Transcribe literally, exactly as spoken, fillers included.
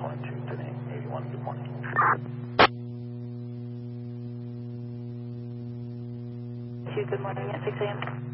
one two three eighty-one, good morning. Two, good morning at six A M